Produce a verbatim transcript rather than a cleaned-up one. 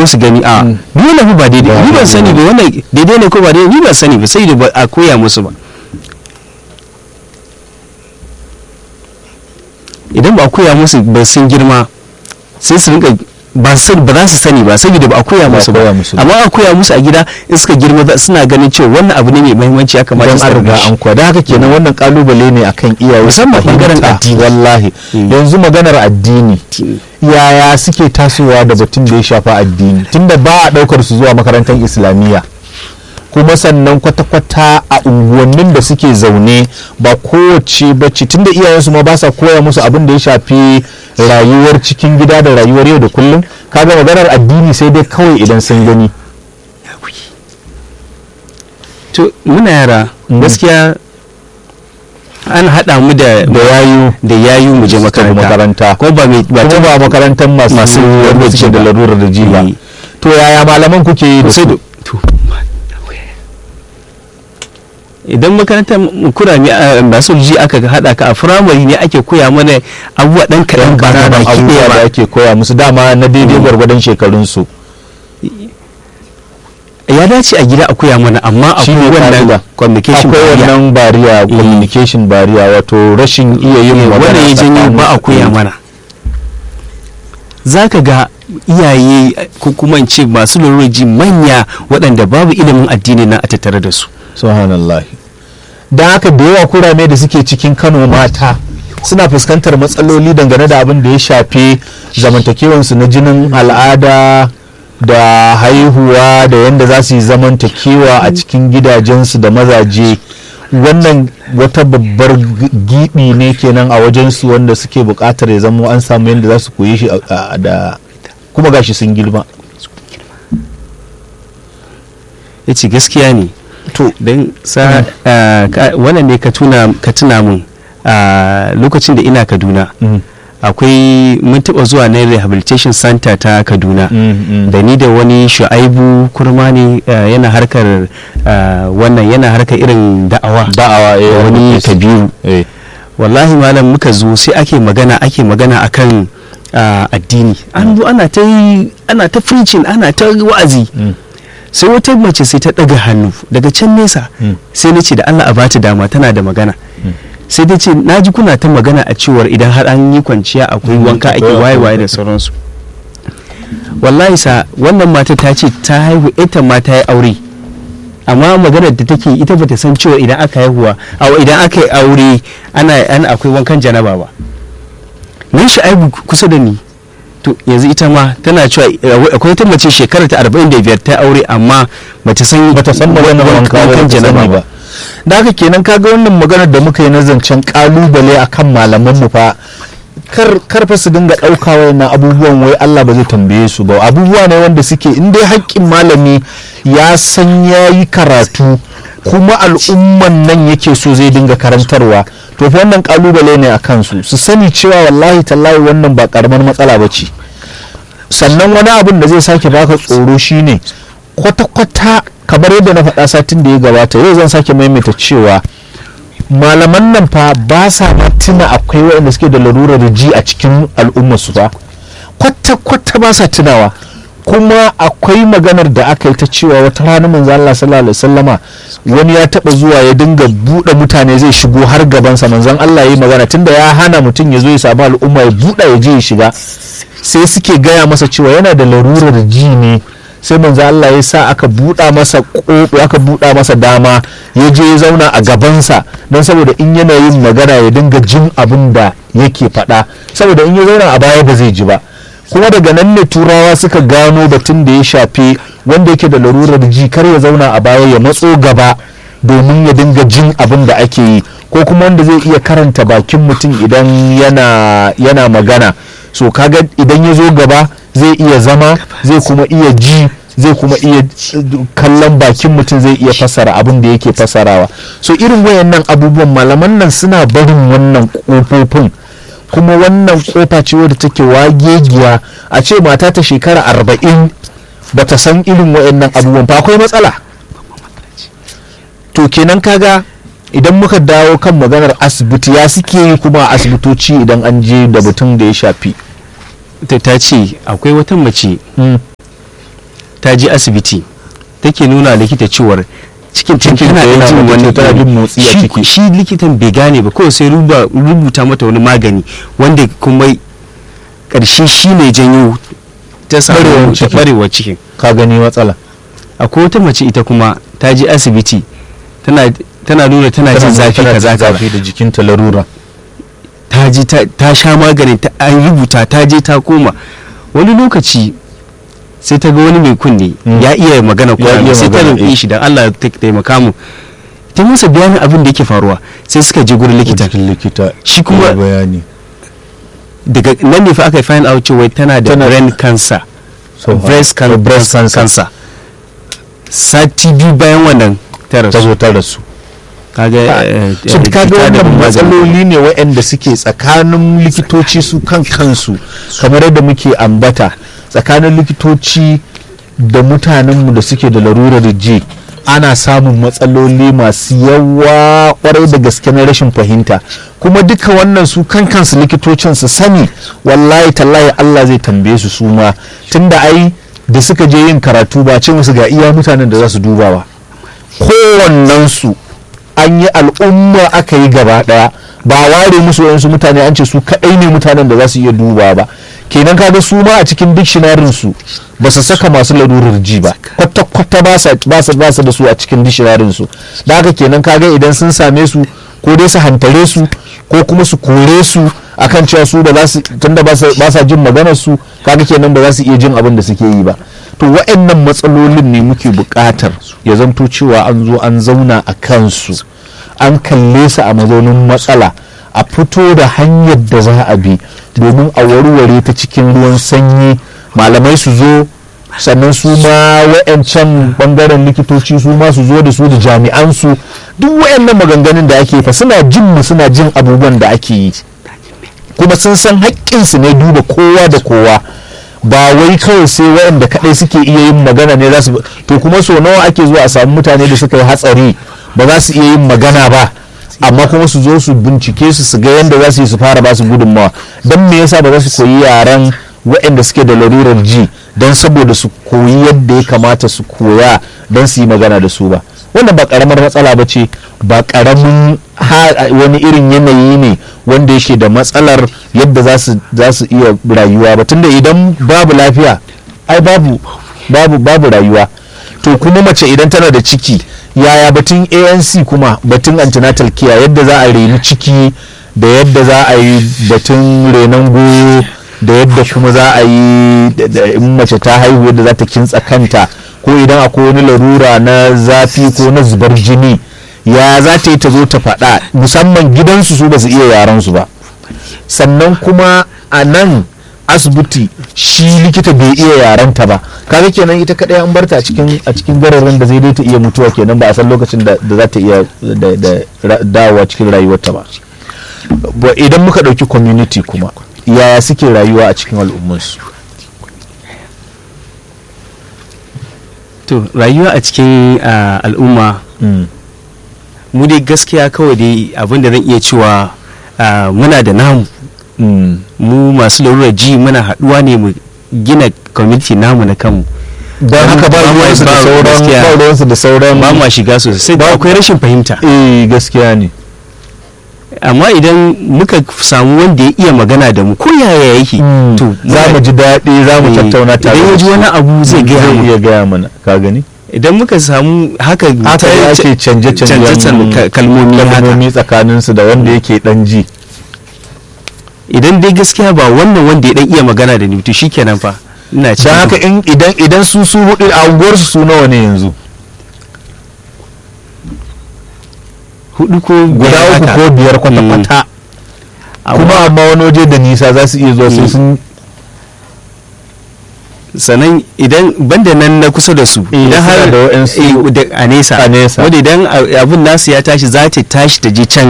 zo su gani a dole ba daidai ni ban sani ba wannan daidai ne ko ba daidai ni ban sani ba sai da ba a koya musu ba. Idan ba a koya musu ba sun girma sai su rinka ba su ba za su sani ba saboda ba a koya musu ba, amma a koya musu a gida in suka girma suna ganin cewa wannan abu ne mai muhimmanci ya kamata su riga an koya. Da haka kenan wannan kalubale ne akan iyaye musamman bangaren addini. Wallahi yanzu maganar addini yaya suke tasowa da batun da ya shafa addini tunda ba a daukar su zuwa makarantar islamiyya, kuma sannan kwata-kwata a unguwannin da suke zaune ba kowace bacci tunda iyayensu ma ba sa koya musu abin da ya shafi rayuwar cikin gida da rayuwar yau da kullum. Kaga maganar addini sai dai kawai idan sun gani. To muna yara gaskiya an haɗa mu da yayu da yayu mu je makaranta ko ba ba ba makarantar masu masu wanda da larurar da ji ba. To yaya malaman kuke yi da su? Idan makarantar kurami a masu ji aka hada ka a firamare ne ake koya mana abubuwa dan kaɗan ba na baki ɗaya ba ake koya musu dama na daidai gwargwadon shekarunsu. Ya dace a gida a koya mana amma akwai wannan communication akwai wannan bariya communication bariya wato rashin iya yin magana wannan ya janyo ba a koya mana. Zaka ga iyaye ko kuma in ce masu lura manya waɗanda babu ilimin addini na a tattare da su. Subhanallah. Da haka da yawa kurame da suke cikin Kano mata suna fuskantar matsaloli dangane da abin da ya shafi zamantakewansu na jinin al'ada da haihuwa da yadda za su yi zamantakewa a cikin gidajensu da mazaje. Wannan wata babbar gibi ne kenan a wajensu wanda suke buƙatar ya zama an samu yadda za su koyi shi da kuma gashi sun girma. Ya ce gaskiya ne. To don sa wannan ne ka tuna mun lokacin da ina Kaduna akwai mun taɓa zuwa na rehabilitation center ta Kaduna da ni da wani Shu'aibu Kurma ne yana harkar wannan yana harkar irin da'awa da'awa wani Kabiru. Wallahi malam muka zo sai ake magana ake magana akan addini an zo ana ta ana ta preaching ana ta wa'azi. Sai wata mace sai ta daga hannu daga can nesa sai na ce da Allah a bata dama tana da magana. Sai ta ce na ji kuna ta magana a cewar idan har an yi kwanciya akwai wanka ake waye-waye da sauransu. Wallahi sa wannan mata ta ce ta haihu ita ma ta yi aure amma maganar da take ita bata san cewa idan aka haihuwa idan aka yi aure ana akwai wankan janaba ba. Nan Shu'aibu kusa da ni to yanzu ita ma tana cewa akwai ta mace shekarar ta arba'in da biyar ta aure amma bata san bata san wannan wankan janaba ba. Da haka kenan kaga wannan maganar da muka yi na zancen kalubale akan malaman mu fa kar karfa su dinga dauka wannan abubuwan wai Allah ba zai tambaye su ba. Abubuwa ne wanda suke in dai haƙƙin malami ya san yayi karatu kuma al'umman nan yake so zai dinga karantarwa to fa wannan kalubale ne a kansu su sani cewa wallahi tallahi wannan ba karamar matsala ba ce. Sannan wani abin da zai sake baka tsoro shine kwata-kwata kamar yadda na faɗa satin da ya gabata yau zan sake maimaita cewa malaman nan fa ba sa tuna akwai waɗanda suke da larurar ji a cikin al'ummar su fa kwata-kwata ba sa tunawa. Kuma akwai maganar da aka yi ta cewa wata rana manzo Allah sallallahu alaihi wasallama wani ya taba zuwa ya dinga bude mutane zai shigo har gaban sa manzon Allah yayi magana tunda ya hana mutum ya zo ya samu al'umma ya buɗe ya je ya shiga sai suke gaya masa cewa yana da larurar ji ne sai manzo Allah ya sa aka buɗa masa ƙoƙo aka buɗa masa dama ya je ya zauna a gaban sa don saboda in yana yin magana ya dinga jin abin da yake faɗa saboda in ya zauna a baya ba zai ji ba. Kuma daga nan ne turawa suka gano batun da ya shafi wanda yake da larurar ji kar ya zauna a baya ya matso gaba domin ya dinga jin abin da ake yi ko kuma wanda zai iya karanta bakin mutum idan yana yana magana so kaga idan ya zo gaba zai iya zama zai kuma iya ji zai kuma iya kallon bakin mutum zai iya fasara abin da yake fasarawa. So irin wayannan abubuwan malaman nan suna barin wannan kofofin kuma wannan kofa ce wadda take wagegiya a ce mata ta shekara arba'in bata san irin wayannan abubuwan fa akwai matsala. To kenan kaga idan muka dawo kan maganar asibiti ya suke yi kuma a asibitoci idan an je da batun da ya shafi ta ta ce akwai wata mace ta je asibiti take nuna likita cewar cikin Cikin tana ta yana da jin mata wani tana jin motsi a shi- ciki. shi likitan bai gane ba kawai sai ruba- rubuta mata wani magani wanda kuma ƙarshe shi ne janyo ta samu Ɓarewar ciki. ɓarewar cikin. ka gani matsala Akwai wata mace ita kuma ta je asibiti tana tana nuna tana jin zafi tana kaza jin kaza zafi da jikinta larura ta je ta ta sha maganin ta an rubuta ta je ta koma wani lokaci sai ta ga wani mai kunne Mm. ya iya magana Ya iya kuma sai ta magana, eh. roƙe shi dan Allah ta taimaka mu ta musa bayanin abin da yake faruwa sai suka je gurin likita jikin likita Shi kuma- ya bayani daga nan ne fa aka find out cewa tana da Tana- brain cancer So, breast, can- uh, breast cancer. cancer sati biyu bayan wannan ta ta rasu zo ta rasu kaga eh, so eh, kaga fita da wannan magani. matsaloli ne waɗanda suke tsakanin likitoci su kan kansu kamar yadda muke ambata tsakanin likitoci da mutanenmu da suke da larurar ji ana samun matsaloli masu yawa kwarai da gaske na rashin fahimta kuma duka wannan su kan kansu likitocin su sani wallahi tallahi Allah zai tambaye su su ma tunda ai da suka je yin karatu ba ce musu ga iya mutanen da za su duba ba kowannensu an yi al'umma aka yi gaba daya ba ware musu wayansu mutane an ce su kadai ne mutanen da za su iya duba ba kenan kaga su ma a cikin dictionary su ba su saka masu larurar ji ba kwata kwata ba sa ba su ba su da su a cikin dictionary su da haka kenan kaga idan sun same su ko dai su hantare su ko kuma su kore su akan cewa su ba za su tunda ba sa ba sa jin maganar su kaga kenan ba za su iya jin abin da suke yi ba to wa'annan matsalolin ne muke buƙatar ya zanto cewa an zo an zauna a kansu an kalle su a mazaunin matsala a fito da hanyar da za a bi domin a warware ta cikin ruwan sanyi malamai su zo sannan su ma wa'ancan bangaren likitoci su ma su zo da su da jami'an su duk wa'annan maganganun da ake fa suna jin mu suna jin abubuwan da ake yi kuma sun san haƙƙinsu ne duba kowa da kowa ba wai kawai sai waɗanda kaɗai suke iya yin magana ne za su to kuma so nawa ake zuwa a samu mutane da suka yi hatsari ba za su iya yin magana ba amma kuma su zo su bincike su su ga yadda za su yi su fara ba su gudunmawa don me yasa ba za su koyi yaren waɗanda suke da larurar ji don saboda su koyi yadda ya kamata su koya don su yi magana da su ba wannan ba karamar matsala ba ce ba karamin wani irin yanayi ne wanda yake da matsalar yadda za su iya rayuwa ba tunda idan babu lafiya ai babu babu babu rayuwa to kuma mace idan tana da ciki yaya batun A N C kuma batun antenatal care yadda za a reni ciki da yadda za a yi batun renon goyo da yadda kuma za a yi in mace ta haihu yadda za ta kintsa kanta ko idan akwai wani larura na zafi ko na zubar jini ya za ta yi ta zo ta faɗa musamman gidansu su ba su iya yaran su ba sannan kuma a nan asibiti shi likita bai iya yaranta ba kaga kenan ita kadai an barta a cikin a cikin gararin da zai dai ta iya mutuwa kenan ba a san lokacin da za ta iya da dawowa cikin rayuwarta ba idan muka ɗauki community kuma yaya suke rayuwa a cikin al'ummarsu to rayuwa a cikin al'umma mu dai gaskiya kawai dai abinda zan iya cewa muna da namu mu masu larurar ji muna haɗuwa ne mu gina community namu na kanmu don haka ba ruwansu da sauran ba ruwansu da sauran ba ma shiga sosai ba akwai rashin fahimta eh gaskiya ne amma idan muka samu wanda ya iya magana da mu ko yaya yake to za mu ji daɗi za mu tattauna tare idan ya ji wani abu zai iya gaya mana ka gani idan muka samu haka haka ake canje-canjen kalmomi tsakaninsu da wanda yake dan ji idan dai gaskiya ba wannan wanda ya dan iya magana da ni to shikenan fa ina ci dan haka idan idan su su hudu a unguwar su nawa ne yanzu hudu ko guda uku ko biyar kwata-kwata kuma amma wani waje da nisa za su iya zuwa sai sun sannan idan banda nan na kusa da su idan har da a nesa wanda idan abin nasu ya tashi za ta tashi ta je can